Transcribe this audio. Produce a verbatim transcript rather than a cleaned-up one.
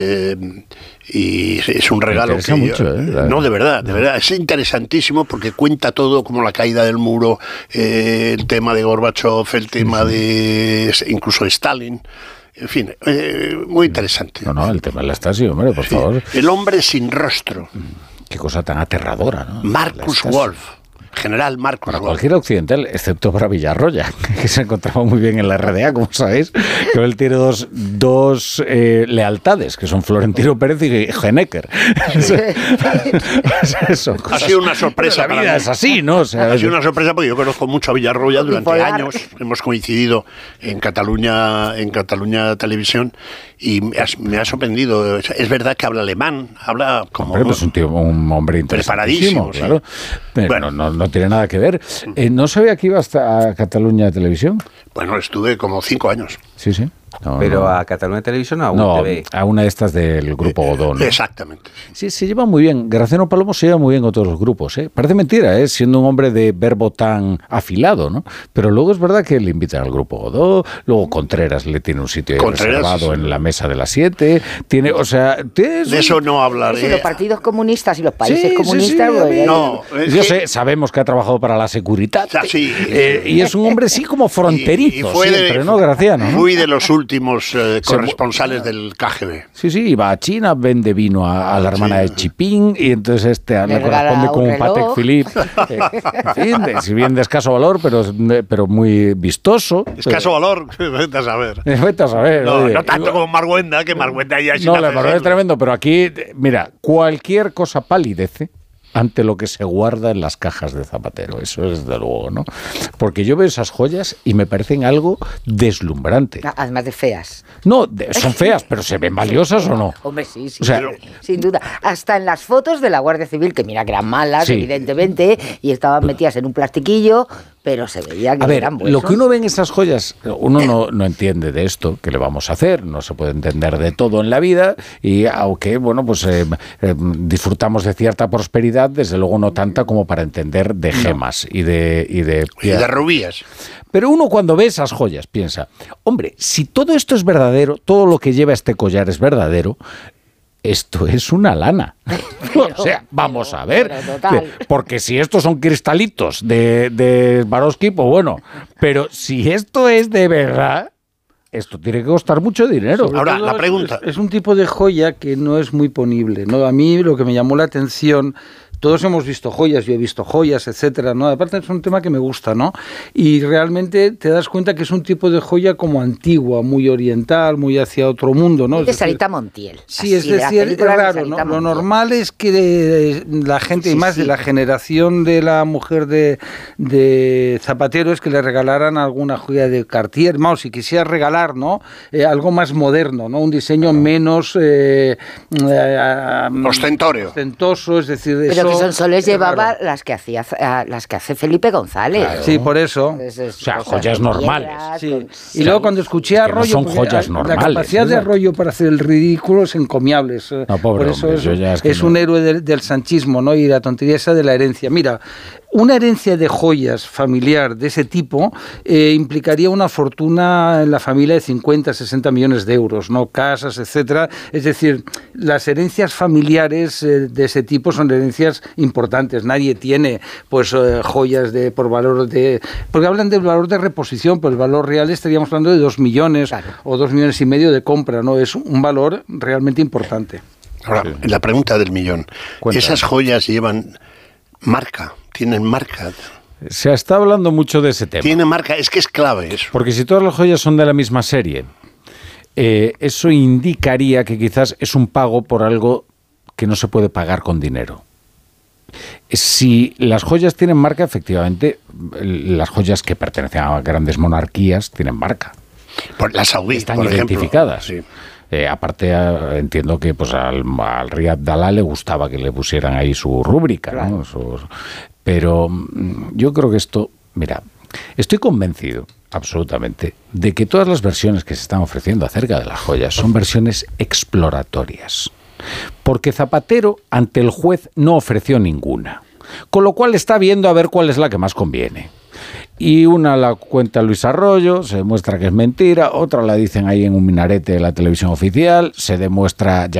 Eh, y es un regalo que mucho, yo, ¿eh? no, de verdad, de verdad, es interesantísimo porque cuenta todo, como la caída del muro, eh, el tema de Gorbachev, el tema sí, sí. de incluso de Stalin. En fin, eh, muy interesante. No, no, el tema de la Stasi, hombre, por sí. favor. El hombre sin rostro. Qué cosa tan aterradora, ¿no? Marcus Wolf. General Marcus Para Wolf. cualquier occidental, excepto para Villarroya, que se encontraba muy bien en la R D A, como sabéis, que él tiene dos, dos eh, lealtades, que son Florentino Pérez y Honecker. Sí. Eso, ha sido una sorpresa. La vida es así, ¿no? O sea, ha sido una sorpresa porque yo conozco mucho a Villarroya durante años. Hemos coincidido en Cataluña, en Cataluña Televisión, y me ha, me ha sorprendido. Es verdad que habla alemán, habla como... Hombre, pues un, tío, un hombre interesantísimo, claro. Sí. Pero bueno, no, no tiene nada que ver. Eh, ¿No sabía que iba hasta a Cataluña Televisión? Bueno, estuve como cinco años. Sí, sí. No, ¿Pero no. a Cataluña Televisión o a U T V? No, a una de estas del Grupo Godó, ¿no? Exactamente. Sí, se lleva muy bien. Graciano Palomo se lleva muy bien con todos los grupos, ¿eh? Parece mentira, ¿eh? Siendo un hombre de verbo tan afilado, ¿no? Pero luego es verdad que le invitan al Grupo Godó, luego Contreras le tiene un sitio reservado sí. en la mesa de las siete, tiene, o sea... De un... eso no hablaré. Sí, los partidos comunistas y los países sí, comunistas... Sí, sí, pues, no, yo que... sé, sabemos que ha trabajado para la Securitat, o sea, sí, eh, y es un hombre sí como fronterizo, y, y fue siempre, de, ¿no, Graciano? ¿no? Fui de los últimos... Eh, corresponsales del K G B. Sí, sí, va a China, vende vino a, a la hermana sí. de Chipín y entonces este le, le corresponde con un Patek Philippe. Eh, en fin, de, si bien de escaso valor, pero, pero muy vistoso. Escaso valor, vete a saber. Vete a saber. No, oye. no tanto como Marguenda, que Marguenda ya es No, la Marguenda es tremendo, pero aquí, mira, cualquier cosa palidece ante lo que se guarda en las cajas de Zapatero, eso es desde luego, ¿no? Porque yo veo esas joyas y me parecen algo deslumbrante. Además de feas. No, de, son feas, pero ¿se ven valiosas o no? Hombre, sí, sí, o sea, pero, sin duda. Hasta en las fotos de la Guardia Civil, que mira que eran malas, sí. evidentemente, y estaban metidas en un plastiquillo, pero se veía que a ver, eran buenos. Lo que uno ve en esas joyas, uno no, no entiende de esto, ¿qué le vamos a hacer? No se puede entender de todo en la vida, y aunque, bueno, pues eh, eh, disfrutamos de cierta prosperidad, desde luego no tanta como para entender de gemas no. y de... Y de, y de rubíes. Pero uno cuando ve esas joyas piensa, hombre, si todo esto es verdadero, todo lo que lleva este collar es verdadero, esto es una lana. Pero, o sea, vamos pero, a ver. Porque si estos son cristalitos de, de Swarovski, pues bueno. Pero si esto es de verdad, esto tiene que costar mucho dinero. Sobre Ahora, la pregunta... Es, es un tipo de joya que no es muy ponible, ¿no? A mí lo que me llamó la atención... Todos hemos visto joyas, yo he visto joyas, etcétera, ¿no? Aparte es un tema que me gusta, ¿no? Y realmente te das cuenta que es un tipo de joya como antigua, muy oriental, muy hacia otro mundo, ¿no? Es de Sarita Montiel. Sí, es decir, es raro, ¿no? Lo normal es que de la gente, sí, y más sí. de la generación de la mujer de, de Zapatero, es que le regalaran alguna joya de Cartier, vamos, si quisiera regalar, ¿no? Eh, algo más moderno, ¿no? Un diseño menos... Eh, eh, Ostentorio. Ostentoso, es decir... Pero eso, que Sonsoles llevaba las que hacía las que hace Felipe González. Claro. Sí, por eso. Es, es, o sea, joyas normales. Sí. Con, y luego cuando escuché a Arroyo, no son joyas normales. La capacidad de Arroyo para hacer el ridículo es encomiable. No, pobre por eso hombre, es, ya es, que es no. un héroe del, del sanchismo, ¿no? Y la tontería esa de la herencia. Mira, una herencia de joyas familiar de ese tipo eh, implicaría una fortuna en la familia de cincuenta, sesenta millones de euros, ¿no? Casas, etcétera. Es decir, las herencias familiares eh, de ese tipo son herencias importantes. Nadie tiene pues eh, joyas de por valor de... Porque hablan del valor de reposición, pero el valor real estaríamos hablando de dos millones claro. o dos millones y medio de compra, ¿no? Es un valor realmente importante. Ahora, sí. la pregunta del millón. Cuenta. ¿Esas joyas llevan marca? ¿Tienen marca? Se está hablando mucho de ese tema. Tiene marca, es que es clave eso. Porque si todas las joyas son de la misma serie, eh, eso indicaría que quizás es un pago por algo que no se puede pagar con dinero. Si las joyas tienen marca, efectivamente, las joyas que pertenecen a grandes monarquías tienen marca. Por la saudí, están por identificadas. Ejemplo, sí. Eh, aparte, a, entiendo que pues al, al Riyad Dalah le gustaba que le pusieran ahí su rúbrica, claro. ¿no? Su, pero yo creo que esto, mira, estoy convencido absolutamente de que todas las versiones que se están ofreciendo acerca de las joyas son versiones exploratorias. Porque Zapatero ante el juez no ofreció ninguna, con lo cual está viendo a ver cuál es la que más conviene. Y una la cuenta Luis Arroyo, se demuestra que es mentira, otra la dicen ahí en un minarete de la televisión oficial, se demuestra ya